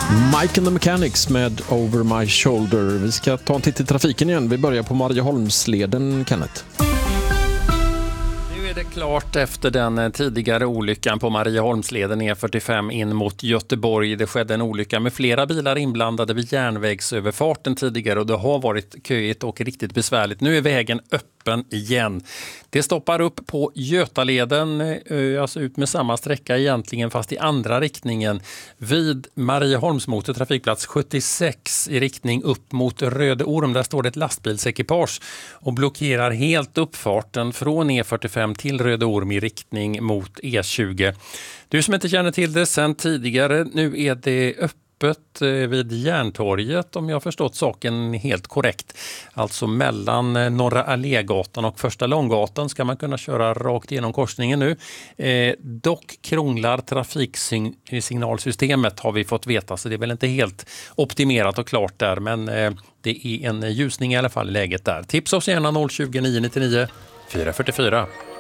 Mike and the Mechanics med Over My Shoulder. Vi ska ta en titt i trafiken igen. Vi börjar på Marieholmsleden, Kenneth. Nu är det klart efter den tidigare olyckan på Marieholmsleden E45 in mot Göteborg. Det skedde en olycka med flera bilar inblandade vid järnvägsöverfarten tidigare och det har varit köigt och riktigt besvärligt. Nu är vägen öppen igen. Det stoppar upp på Götaleden, alltså ut med samma sträcka egentligen fast i andra riktningen. Vid Marieholms motortrafikplats 76 i riktning upp mot Röde Orm. Där står det ett lastbilsekipage och blockerar helt uppfarten från E45 till Röde Orm i riktning mot E20. Du som inte känner till det sen tidigare, nu är det öppet vid Järntorget om jag har förstått saken helt korrekt. Alltså mellan Norra Allégatan och Första Långgatan ska man kunna köra rakt igenom korsningen nu. Dock krånglar trafiksignalsystemet har vi fått veta, så det är väl inte helt optimerat och klart där, men det är en ljusning i alla fall i läget där. Tips oss gärna 020 999 444.